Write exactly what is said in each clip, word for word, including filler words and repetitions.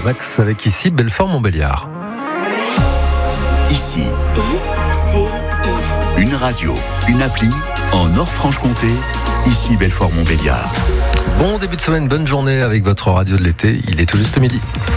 Max avec ici Belfort-Montbéliard. Ici, I C I. une radio, une appli en Nord-Franche-Comté. Ici Belfort-Montbéliard. Bon début de semaine, bonne journée avec votre radio de l'été. Il est tout juste midi.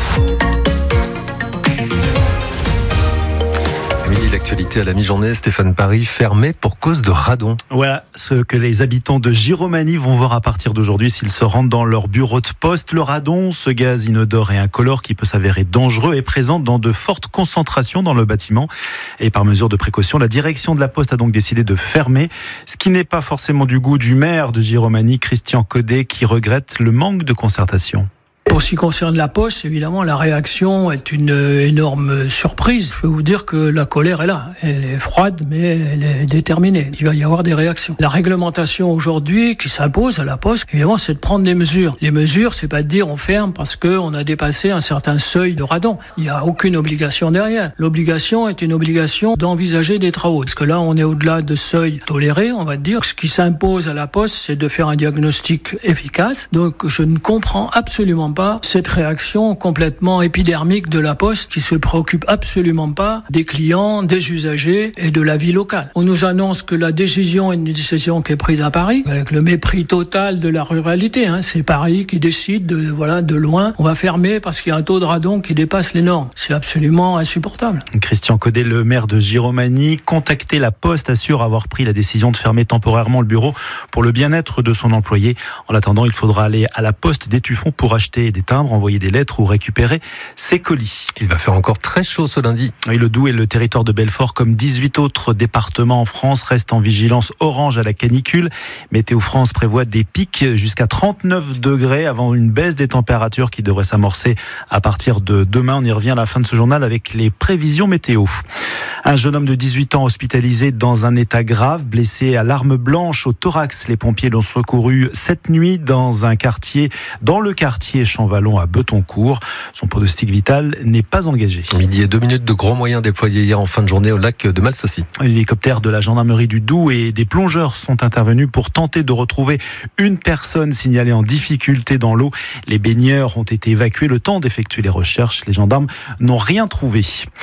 Midi, l'actualité à la mi-journée, Stéphane Paris, fermé pour cause de radon. Voilà ce que les habitants de Giromagny vont voir à partir d'aujourd'hui s'ils se rendent dans leur bureau de poste. Le radon, ce gaz inodore et incolore qui peut s'avérer dangereux, est présent dans de fortes concentrations dans le bâtiment. Et par mesure de précaution, la direction de la Poste a donc décidé de fermer, ce qui n'est pas forcément du goût du maire de Giromagny, Christian Codet, qui regrette le manque de concertation. Pour ce qui concerne la Poste, évidemment, la réaction est une énorme surprise. Je peux vous dire que la colère est là. Elle est froide, mais elle est déterminée. Il va y avoir des réactions. La réglementation aujourd'hui qui s'impose à la Poste, évidemment, c'est de prendre des mesures. Les mesures, c'est pas de dire on ferme parce qu'on a dépassé un certain seuil de radon. Il n'y a aucune obligation derrière. L'obligation est une obligation d'envisager des travaux. Parce que là, on est au-delà de seuil toléré, on va dire. Ce qui s'impose à la Poste, c'est de faire un diagnostic efficace. Donc, je ne comprends absolument pas cette réaction complètement épidermique de la Poste qui se préoccupe absolument pas des clients, des usagers et de la vie locale. On nous annonce que la décision est une décision qui est prise à Paris, avec le mépris total de la ruralité. Hein. C'est Paris qui décide de, voilà, de loin. On va fermer parce qu'il y a un taux de radon qui dépasse les normes. C'est absolument insupportable. Christian Codet, le maire de Giromagny, contacté la Poste, assure avoir pris la décision de fermer temporairement le bureau pour le bien-être de son employé. En attendant, il faudra aller à la Poste d'Étueffont pour acheter des timbres, envoyer des lettres ou récupérer ses colis. Il va faire encore très chaud ce lundi. Oui, le Doubs et le territoire de Belfort, comme dix-huit autres départements en France, restent en vigilance orange à la canicule. Météo France prévoit des pics jusqu'à trente-neuf degrés avant une baisse des températures qui devrait s'amorcer à partir de demain. On y revient à la fin de ce journal avec les prévisions météo. Un jeune homme de dix-huit ans hospitalisé dans un état grave, blessé à l'arme blanche au thorax. Les pompiers l'ont secouru cette nuit dans un quartier, dans le quartier Champvallon à Betoncourt. Son pronostic vital n'est pas engagé. Midi et deux minutes de gros moyens déployés hier en fin de journée au lac de Malsaucy. L'hélicoptère de la gendarmerie du Doubs et des plongeurs sont intervenus pour tenter de retrouver une personne signalée en difficulté dans l'eau. Les baigneurs ont été évacués le temps d'effectuer les recherches. Les gendarmes n'ont rien trouvé.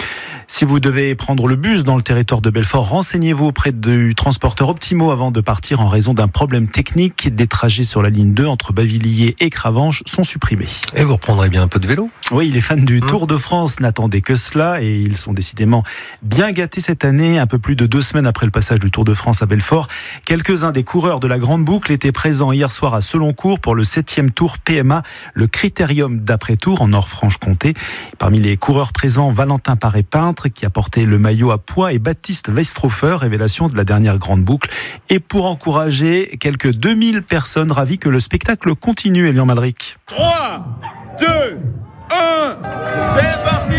Si vous devez prendre le bus dans le territoire de Belfort, renseignez-vous auprès du transporteur Optimo avant de partir en raison d'un problème technique. Des trajets sur la ligne deux entre Bavilliers et Cravanche sont supprimés. Et vous reprendrez bien un peu de vélo ? Oui, les fans du Tour de France n'attendaient que cela et ils sont décidément bien gâtés cette année. Un peu plus de deux semaines après le passage du Tour de France à Belfort, quelques-uns des coureurs de la Grande Boucle étaient présents hier soir à Seloncourt pour le septième Tour P M A, le critérium d'après-tour en Nord-Franche-Comté. Parmi les coureurs présents, Valentin Paré-Peintre qui a porté le maillot à poids et Baptiste Weistrofer, révélation de la dernière Grande Boucle. Et pour encourager quelques deux mille personnes ravies que le spectacle continue, Elian Malric. trois, deux, un, c'est parti!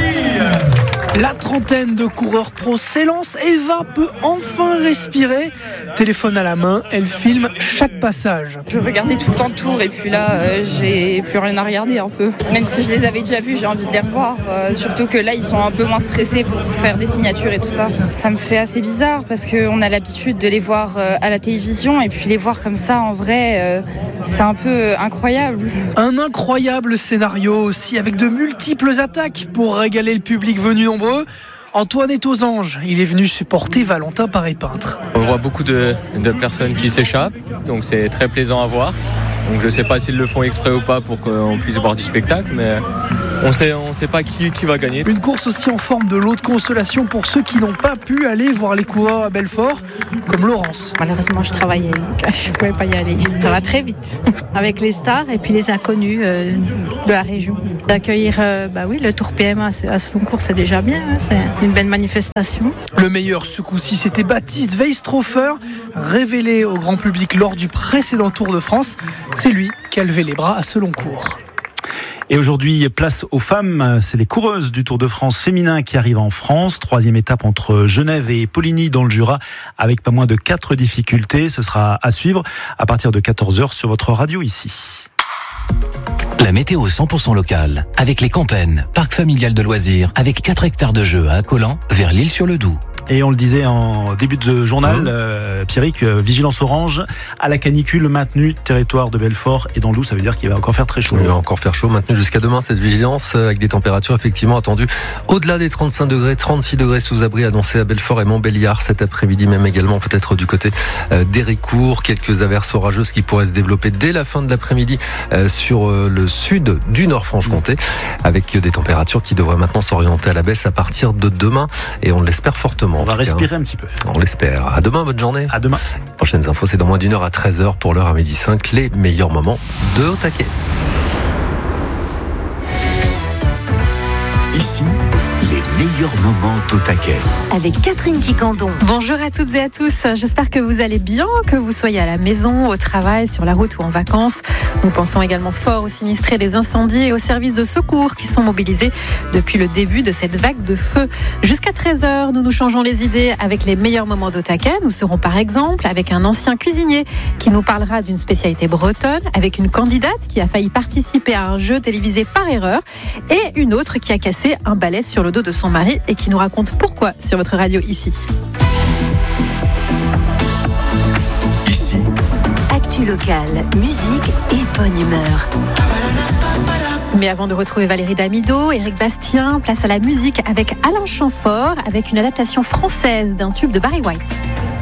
La trentaine de coureurs pro s'élance. Eva peut enfin respirer. Téléphone à la main, elle filme chaque passage. Je regardais tout le temps le tour et puis là, euh, j'ai plus rien à regarder un peu. Même si je les avais déjà vus, j'ai envie de les revoir. Euh, surtout que là, ils sont un peu moins stressés pour faire des signatures et tout ça. Ça me fait assez bizarre parce qu'on a l'habitude de les voir euh, à la télévision et puis les voir comme ça en vrai, euh, c'est un peu incroyable. Un incroyable scénario aussi avec de multiples attaques pour régaler le public venu nombreux. Antoine est aux anges, il est venu supporter Valentin Paré-Peintre. On voit beaucoup de, de personnes qui s'échappent, donc c'est très plaisant à voir. Donc je ne sais pas s'ils le font exprès ou pas pour qu'on puisse voir du spectacle, mais on sait, on sait pas qui, qui va gagner. Une course aussi en forme de lot de consolation pour ceux qui n'ont pas pu aller voir les coureurs à Belfort, comme Laurence. Malheureusement, je travaillais, donc je ne pouvais pas y aller. Ça va très vite, avec les stars et puis les inconnus euh, de la région. D'accueillir euh, bah oui, le Tour P M A à Seloncourt, c'est déjà bien, hein, c'est une belle manifestation. Le meilleur ce coup-ci, c'était Baptiste Weistrofer, révélé au grand public lors du précédent Tour de France. C'est lui qui a levé les bras à Seloncourt. Et aujourd'hui, place aux femmes. C'est les coureuses du Tour de France féminin qui arrivent en France. Troisième étape entre Genève et Poligny dans le Jura, avec pas moins de quatre difficultés. Ce sera à suivre à partir de quatorze heures sur votre radio ici. La météo cent pour cent locale, avec les Campennes, parc familial de loisirs, avec quatre hectares de jeux à Accolan, vers l'Île-sur-le-Doubs. Et on le disait en début de journal, mmh. euh, Pierrick, euh, vigilance orange à la canicule maintenue, territoire de Belfort et dans l'Oux, ça veut dire qu'il va encore faire très chaud. Il va encore faire chaud, maintenu jusqu'à demain cette vigilance avec des températures effectivement attendues au-delà des trente-cinq degrés, trente-six degrés sous abri annoncés à Belfort et Montbéliard cet après-midi, même également peut-être du côté d'Héricourt. Quelques averses orageuses qui pourraient se développer dès la fin de l'après-midi sur le sud du Nord-Franche-Comté avec des températures qui devraient maintenant s'orienter à la baisse à partir de demain et on l'espère fortement. On va respirer un petit peu. On l'espère. À demain, bonne journée. À demain. Prochaines infos, c'est dans moins d'une heure à treize heures pour l'heure à midi cinq. Les meilleurs moments de Au Taquet. Ici, les meilleurs moments d'Au Taquet. Avec Catherine Quicandon. Bonjour à toutes et à tous. J'espère que vous allez bien, que vous soyez à la maison, au travail, sur la route ou en vacances. Nous pensons également fort aux sinistrés des incendies et aux services de secours qui sont mobilisés depuis le début de cette vague de feu. Jusqu'à treize heures, nous nous changeons les idées avec les meilleurs moments d'Au Taquet. Nous serons par exemple avec un ancien cuisinier qui nous parlera d'une spécialité bretonne, avec une candidate qui a failli participer à un jeu télévisé par erreur et une autre qui a cassé un balai sur le dos de son mari et qui nous raconte pourquoi sur votre radio ici. Ici. Actu locale, musique et bonne humeur. Mais avant de retrouver Valérie Damido, Éric Bastien, place à la musique avec Alain Chamfort avec une adaptation française d'un tube de Barry White.